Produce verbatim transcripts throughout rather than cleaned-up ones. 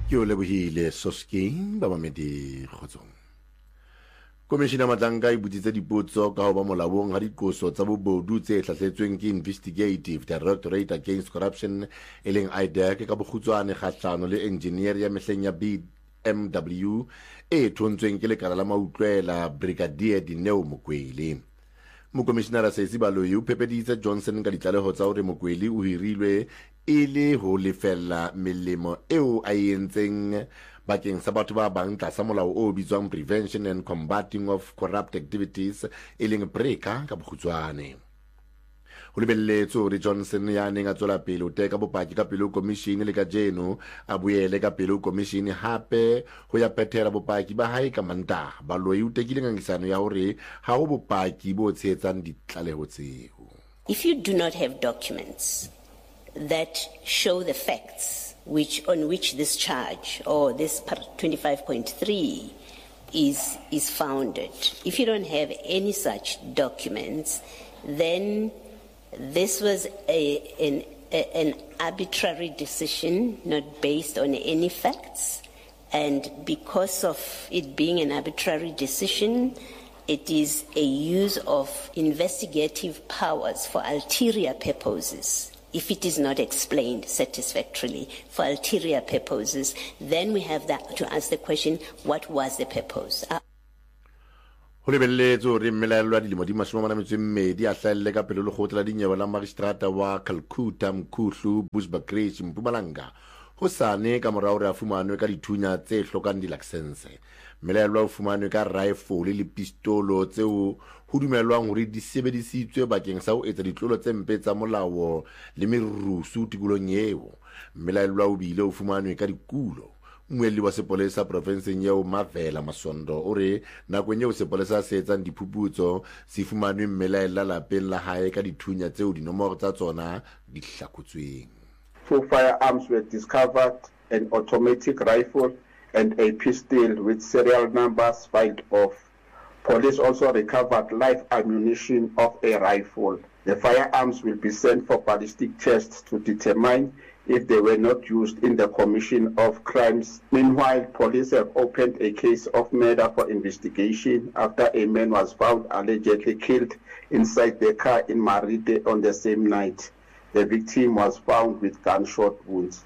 Ke o lebohile Soski ba mamedi kgotsong. Komishina Matlanka e botsitse dipotso ka ho ba molaong ha dikoso tsa bobodu tse hlahletsweng ke Investigative Directorate Against Corruption e leng I D A C ka bokgutswane kgahlano le engineer ya mehleng ya B M W e thontsweng ke lekala la mautlwela Brigadier Dineo Mokwele. Mokomishenara Sesi Baloyi o phepeditse Johnson ka ditlaleho tsa hore Mokwele o hirilwe e le ho lefella melemo eo a entseng bakeng sa batho ba bang tlasa molao o bitswang Prevention and Combating of Corrupt Activities e leng PRECA ka bokgutswane. Ho lebelletswe hore Johnson ya neng a tswela pele ho teka bopaki ka pele ho komishini le ka jeno a boele ka pele ho komishini hape ho ya phethela bopaki ba hae ka Mantaha. Baloyi o tekile ngangisano ya hore ha ho bopaki bo tshehetsang ditlaleho tseo. If you do not have documents that show the facts which on which this charge or this part twenty-five point three is is founded, if you don't have any such documents, then this was a, an, a, an arbitrary decision not based on any facts, and because of it being an arbitrary decision, it is a use of investigative powers for ulterior purposes. If it is not explained satisfactorily for ulterior purposes, then we have that to ask the question, what was the purpose? Uh, Ho lebelletswe hore mmelaello ya dilemo di mashome a mararo a mmedi a hlahelle ka pele lekgotla la dinyewe la magistrata wa Calcutta Mkhuhlu Bushbuckridge Mpumalanga hosane ka morao hore a fumanwe ka dithunya tse hlokang di-license. Mmelaello o fumanwe ka rifle le pistolo tseo ho dumelwang hore di sebedisitswe bakeng sa ho etsa ditlolo tse mpe tsa molao le merusu tikolong eo. Mmelaello o bile o fumanwe ka dikulo. Mmuelli wa sepolesa provinseng yeo Mavela Masondo ore nakong eo sepolesa se etsang diphuputso se fumanwe mmelaela lapeng la hae ka dithunya tseo dinomoro tsa tsona di hlakotsweng. Two firearms were discovered, an automatic rifle and a pistol with serial numbers filed off. Police also recovered live ammunition of a rifle. The firearms will be sent for ballistic tests to determine if they were not used in the commission of crimes. Meanwhile, police have opened a case of murder for investigation after a man was found allegedly killed inside the car in Marite on the same night. The victim was found with gunshot wounds.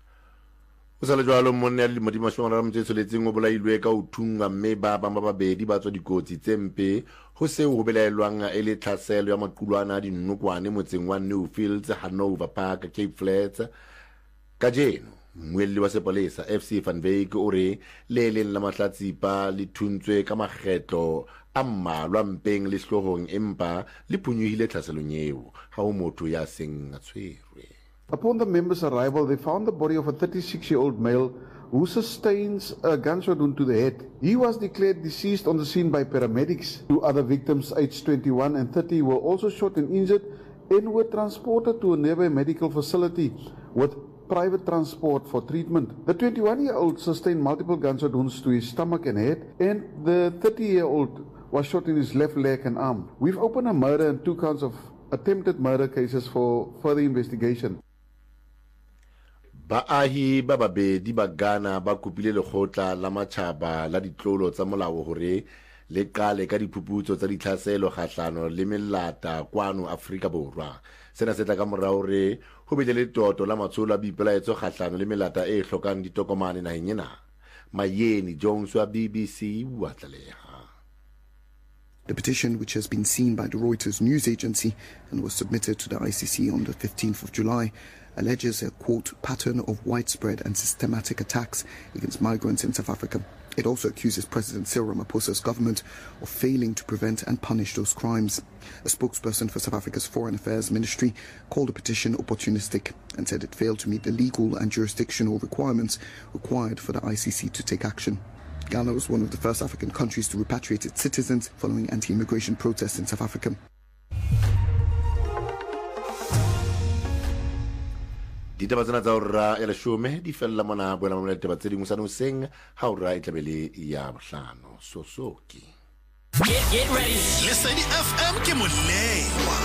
Usale jwalo monna ya dilemo di mashome a mararo a metso e tsheletseng o bolailwe ka ho thunngwa mme ba bang ba babedi ba tswa dikotsi tse mpe ho seo ho belaelwang e le tlhaselo ya maqulwana a dinokwane motseng wa Newfields Hanover Park Cape Flats ka jeno. Mmuelli wa sepolesa F C Van Wyk o re le leng la mahlatsipa le thuntswe ka makgetlo a mmalwa mpeng le hlohong empa le phunyehile tlhaselong eo ha ho motho ya seng a tshwerwe. Upon the members' arrival, they found the body of a thirty-six-year-old male who sustains a gunshot wound to the head. He was declared deceased on the scene by paramedics. Two other victims, aged twenty-one and thirty, were also shot and injured and were transported to a nearby medical facility with private transport for treatment. The twenty-one-year-old sustained multiple gunshot wounds to his stomach and head, and the thirty-year-old was shot in his left leg and arm. We've opened a murder and two counts of attempted murder cases for further investigation. Baahi ba babedi ba Ghana ba kopile lekgotla la matjhaba la ditlolo tsa molao hore le qale ka diphuputso tsa ditlhaselo kgahlano le melata kwano Afrika Borwa. Sena se tla ka morao hore ho be le toto la matsholo a boipelaetso kgahlano le melata e hlokang ditokomane naheng ena. Mayeni Jones wa B B C wa tlaleha. The petition, which has been seen by the Reuters news agency and was submitted to the I C C on the fifteenth of July, alleges a, quote, pattern of widespread and systematic attacks against migrants in South Africa. It also accuses President Cyril Ramaphosa's government of failing to prevent and punish those crimes. A spokesperson for South Africa's Foreign Affairs Ministry called the petition opportunistic and said it failed to meet the legal and jurisdictional requirements required for the I C C to take action. Ghana was one of the first African countries to repatriate its citizens following anti-immigration protests in South Africa. Ditaba tsena tsa hora ya leshome di fella mona boela mamela ditaba tse dingwe sa noseng ha hora e tlabele ya bohlano Sosoki. Get, get ready. Lesedi F M ke moleng.